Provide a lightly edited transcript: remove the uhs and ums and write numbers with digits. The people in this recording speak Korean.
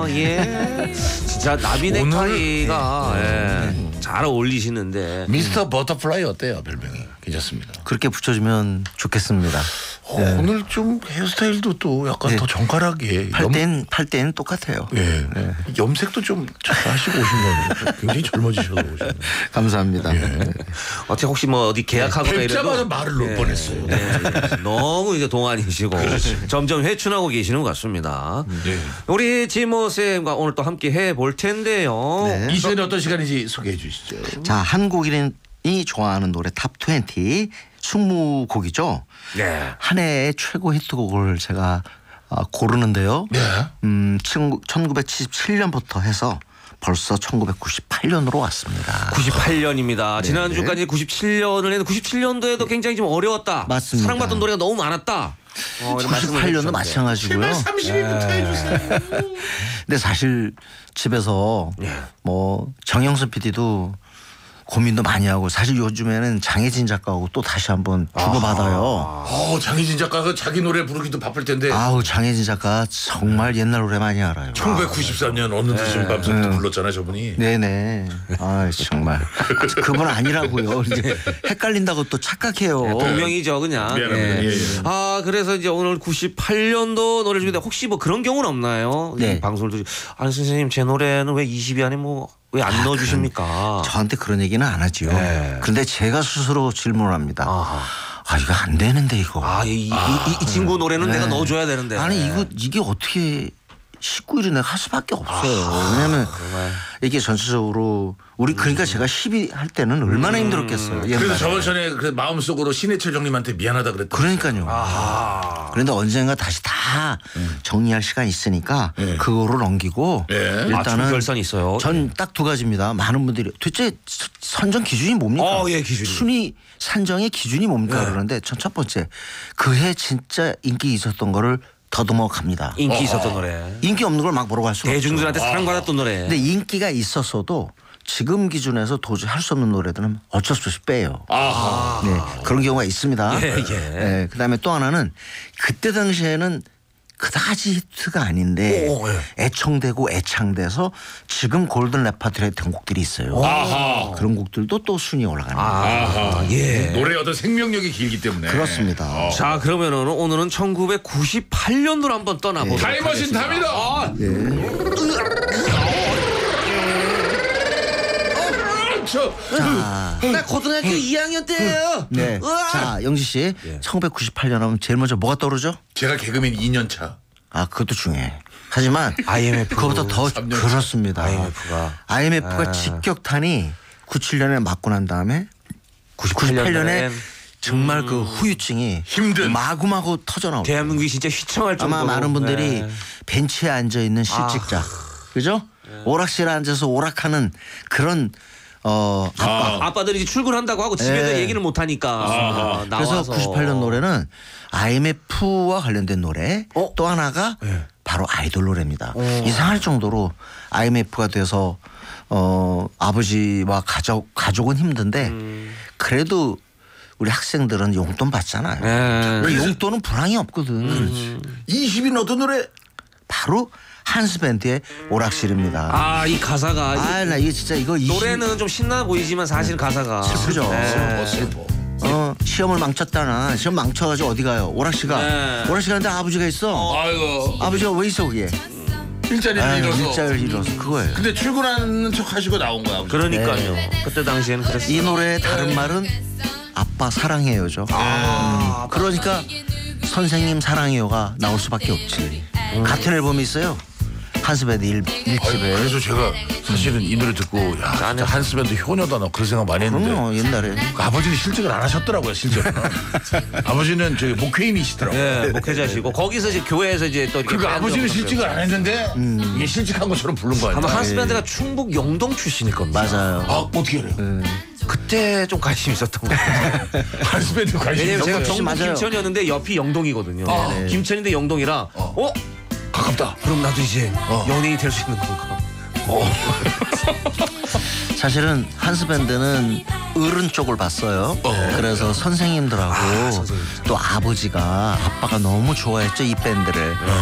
예. 진짜 나비 넥타이가 잘 어울리시는데. 미스터 버터플라이 어때요? 별명이 괜찮습니다. 그렇게 붙여주면 좋겠습니다. 오늘 좀 헤어스타일도 또 약간 더 정갈하게 팔 때는 똑같아요. 예. 염색도 좀 하시고 오신 거예요. 굉장히 젊어지셔서 오셨네요. 감사합니다. 어떻게 혹시 뭐 어디 계약하거나 이래도 뵙자마자 말을 놓을 뻔했어요. 너무 이제 동안이시고 점점 회춘하고 계시는 것 같습니다. 우리 지모 쌤과 오늘 또 함께 해볼 텐데요. 이 시간에 어떤 시간인지 소개해 주시죠. 자, 한국인이 좋아하는 노래 탑 20 20곡이죠. 네. 한 해의 최고 히트곡을 제가 고르는데요. 1977년부터 해서 벌써 1998년으로 왔습니다. 98년입니다. 지난주까지 97년을 했는데 97년도에도 굉장히 좀 어려웠다. 맞습니다. 사랑받던 노래가 너무 많았다. 98년도 마찬가지고요. 32부터 해주세요. 근데 사실 집에서 뭐 정영선 PD도 고민도 많이 하고 사실 요즘에는 장혜진 작가하고 또 다시 한번 주고받아요. 장혜진 작가가 자기 노래 부르기도 바쁠 텐데. 아우 장혜진 작가 정말 옛날 노래 많이 알아요. 1993년 어느 늦은 밤새부터 불렀잖아요, 저분이. 네네. 아 정말 그분 아니라고요. 이제 헷갈린다고 또 착각해요. 동명이죠 그냥. 미안합니다. 아 그래서 이제 오늘 98년도 노래 중에 혹시 뭐 그런 경우는 없나요? 네. 방송을 아니 선생님 제 노래는 왜 20위 안에 뭐 왜 안 넣어주십니까? 저한테 그런 얘기는 안 하지요. 그런데 제가 스스로 질문을 합니다. 이거 안 되는데 이거. 이 친구 노래는 내가 넣어줘야 되는데. 아니 이게 어떻게 19일을 내가 할 수밖에 없어요. 왜냐하면 이게 전체적으로 우리 그러니까 제가 10위 할 때는 얼마나 힘들었겠어요. 그래서 저번 전에 마음속으로 신해철 형님한테 미안하다 그랬다. 그러니까요. 그런데 언젠가 다시 다 정리할 시간이 있으니까 그거를 넘기고 일단은 결선이 있어요. 전 딱 두 가지입니다. 많은 분들이 도대체 선정 기준이 뭡니까? 기준이. 순위 산정의 기준이 뭡니까? 그러는데 전 첫 번째 그해 진짜 인기 있었던 거를 더듬어 갑니다. 인기 있었던 노래. 인기 없는 걸 막 뭐라고 할 수가 없죠. 대중들한테 사랑받았던 노래. 근데 인기가 있었어도 지금 기준에서 도저히 할 수 없는 노래들은 어쩔 수 없이 빼요. 네, 그런 경우가 있습니다. 네, 그다음에 또 하나는 그때 당시에는 그다지 히트가 아닌데 애청되고 애창돼서 지금 골든 레파토리에 된 곡들이 있어요. 그런 곡들도 또 순위 올라가는 거예요. 노래의 어떤 생명력이 길기 때문에. 그렇습니다. 자 그러면은 오늘은 1998년도로 한번 떠나보도록 타임머신 탑니다. 나 고등학교 2학년 때예요. 네. 자, 영지 씨. 1998년 하면 제일 먼저 뭐가 떠오르죠? 제가 개그맨 2년 차. 그것도 중요해. 하지만 IMF 그거보다 더 3년 그렇습니다. IMF가 직격탄이 97년에 맞고 난 다음에 98년에 정말 그 후유증이 힘든 마구마구 터져나오고 대한민국이 진짜 휘청할 정도로. 아마 많은 분들이 벤치에 앉아 있는 실직자, 그죠? 오락실에 앉아서 오락하는 그런 아빠들이 이제 출근한다고 하고 집에서 얘기를 못 하니까 그래서 나와서 98년 노래는 IMF와 관련된 노래 또 하나가 바로 아이돌 노래입니다. 이상할 정도로 IMF가 돼서 아버지와 가족은 힘든데 그래도 우리 학생들은 용돈 받잖아요. 그 용돈은 불황이 없거든. 20인 어떤 노래? 바로 한스밴드의 오락실입니다. 이 가사가 나 이게 진짜 이거 노래는 좀 신나 보이지만 사실 가사가 슬프죠. 슬퍼. 시험을 망쳤다나 시험 망쳐가지고 어디 가요? 오락실 가. 오락실 가는데 아버지가 있어. 아이고. 아버지가 왜 있어 그게? 일자리를 잃어서. 일자리를 잃어서 그거예요. 근데 출근하는 척 하시고 나온 거야. 그러니까요. 그때 당시에는 그랬어요. 이 노래의 다른 말은 아빠 사랑해요죠. 그러니까 선생님 사랑해요가 나올 수밖에 없지. 같은 앨범이 있어요. 한스밴드 1집에. 그래서 제가 사실은 이 노래 듣고 진짜 한스밴드 효녀다 나 그런 생각 많이 했는데 그럼요 옛날에. 아버지는 실직을 안 하셨더라고요 실제로는. 아버지는 저기 목회인이시더라고요. 목회자시고 거기서 이제 교회에서 이제 또 이렇게 그러니까 아버지는 실직을 안 했는데 이게 실직한 것처럼 부른 거 아니야. 아마 한스밴드가 충북 영동 출신일 겁니다. 맞아요. 어떻게 알아요? 그때 좀 관심 있었던 것 같아요. 한스밴드 관심 왜냐면 제가 있었어요. 경북 맞아요. 김천이었는데 옆이 영동이거든요. 김천인데 영동이라 가깝다. 그럼 나도 이제 연예인이 될 수 있는 건가? 사실은 한스밴드는 어른 쪽을 봤어요. 그래서 선생님들하고 또 아버지가 아빠가 너무 좋아했죠 이 밴드를.